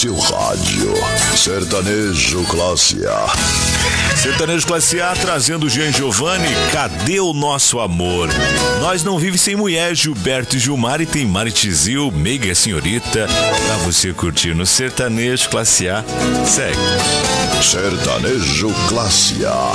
seu rádio. Sertanejo Classe A. Sertanejo Classe A trazendo Jean Giovanni, Cadê o Nosso Amor? Nós Não Vive Sem Mulher, Gilberto e Gilmar, e tem Mari Tizil, Meiga Senhorita, pra você curtir no Sertanejo Classe A. Segue. Sertanejo Classe A.